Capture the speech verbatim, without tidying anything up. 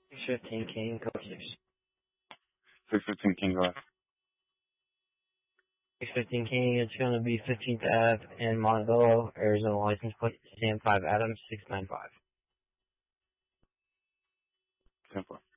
six fifteen King, code six. six fifteen King, go ahead. six fifteen King, it's going to be fifteenth Ave in Montebello, Arizona license plate, Sam five Adams six nine five. Simple.